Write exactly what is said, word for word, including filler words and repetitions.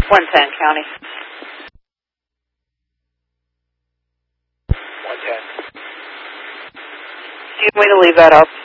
one ten, County. one ten. Do you want me to leave that up?